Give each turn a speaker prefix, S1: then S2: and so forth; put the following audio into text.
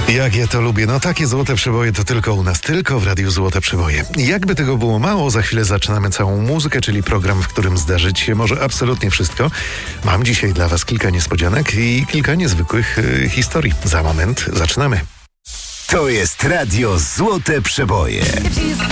S1: Jak ja to lubię. No takie złote przeboje to tylko u nas, tylko w Radiu Złote Przeboje. Jakby tego było mało, za chwilę zaczynamy całą muzykę, czyli program, w którym zdarzyć się może absolutnie wszystko. Mam dzisiaj dla was kilka niespodzianek i kilka niezwykłych historii. Za moment zaczynamy.
S2: To jest Radio Złote Przeboje.